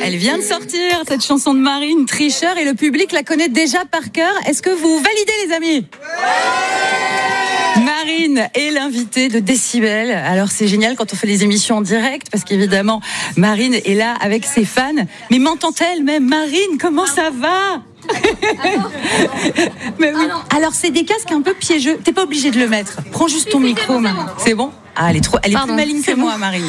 Elle vient de sortir, cette chanson de Marine, Tricheur, et le public la connaît déjà par cœur. Est-ce que vous validez, les amis ? Marine est l'invitée de Décibel. Alors c'est génial quand on fait les émissions en direct, parce qu'évidemment Marine est là avec ses fans. Mais m'entend-elle même ? Marine, comment ça va ? Mais oui. Alors c'est des casques un peu piégeux. T'es pas obligé de le mettre. Prends juste ton micro, Marine. C'est bon ? Ah, elle est plus maligne que moi, Marine.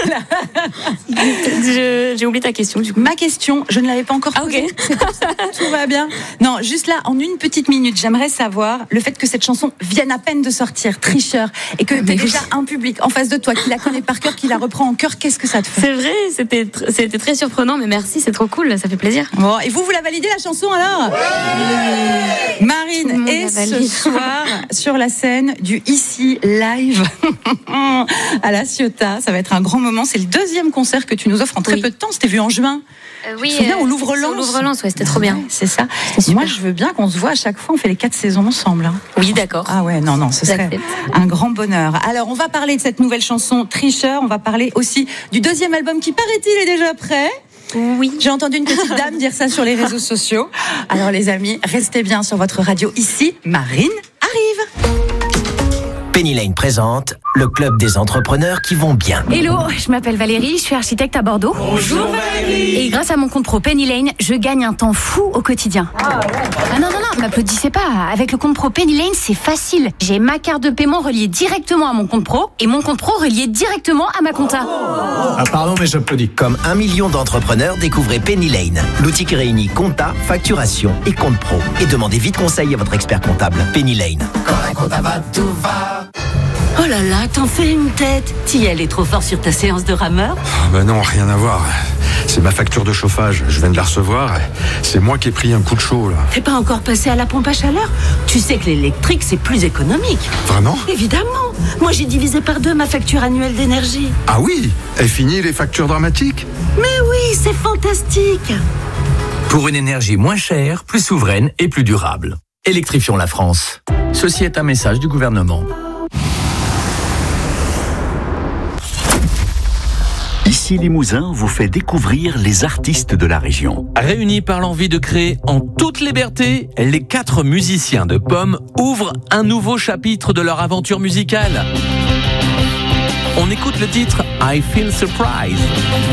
J'ai oublié ta question, du coup. Ma question, je ne l'avais pas encore posée. Ok. C'est pour ça. Tout va bien. Non, juste là, en une petite minute, j'aimerais savoir le fait que cette chanson vienne à peine de sortir, Tricheur, et que tu aies déjà un public en face de toi qui la connaît par cœur, qui la reprend en cœur. Qu'est-ce que ça te fait ? C'est vrai, c'était très surprenant, mais merci, c'est trop cool, ça fait plaisir. Bon, et vous la validez, la chanson, alors ? Marine est ce soir sur la scène du Ici Live à la Ciotat. Ça va être un grand moment. C'est le deuxième concert que tu nous offres en très peu de temps. C'était vu en juin. Oui, bien au Louvre-Lens. Au Louvre-Lens, ouais, c'était trop bien. C'est ça. Moi, je veux bien qu'on se voit à chaque fois. On fait les 4 saisons ensemble. Hein. Oui, d'accord. Ah ouais, non, ce serait un grand bonheur. Alors, on va parler de cette nouvelle chanson Tricheur. On va parler aussi du deuxième album qui, paraît-il, est déjà prêt. Oui. J'ai entendu une petite dame dire ça sur les réseaux sociaux. Alors, les amis, restez bien sur votre radio ici. Marine arrive. Penny Lane présente le club des entrepreneurs qui vont bien. Hello, je m'appelle Valérie, je suis architecte à Bordeaux. Bonjour Valérie. Et grâce à mon compte pro Penny Lane, je gagne un temps fou au quotidien. Ah non, m'applaudissez pas. Avec le compte pro Penny Lane, c'est facile. J'ai ma carte de paiement reliée directement à mon compte pro et mon compte pro relié directement à ma compta. Ah pardon, mais j'applaudis. Comme 1 million d'entrepreneurs, découvrez Penny Lane, l'outil qui réunit compta, facturation et compte pro. Et demandez vite conseil à votre expert comptable. Penny Lane. Quand la compta va, tout va. Oh là là, t'en fais une tête. T'y allais trop fort sur ta séance de rameur ? Ben non, rien à voir. C'est ma facture de chauffage. Je viens de la recevoir. C'est moi qui ai pris un coup de chaud, là. T'es pas encore passé à la pompe à chaleur ? Tu sais que l'électrique, c'est plus économique. Vraiment ? Évidemment. Moi, j'ai divisé par 2 ma facture annuelle d'énergie. Ah oui ? Et fini les factures dramatiques ? Mais oui, c'est fantastique. Pour une énergie moins chère, plus souveraine et plus durable. Électrifions la France. Ceci est un message du gouvernement. Ici Limousin vous fait découvrir les artistes de la région. Réunis par l'envie de créer en toute liberté, les 4 musiciens de Pomme ouvrent un nouveau chapitre de leur aventure musicale. On écoute le titre I Feel Surprised.